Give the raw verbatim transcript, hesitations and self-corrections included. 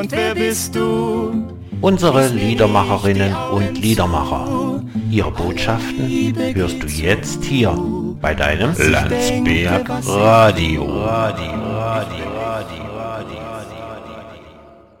Und wer bist du? Unsere Liedermacherinnen und Liedermacher. Ihre Botschaften hörst du jetzt hier bei deinem Landsberg Radio. Radio, Radio, Radio.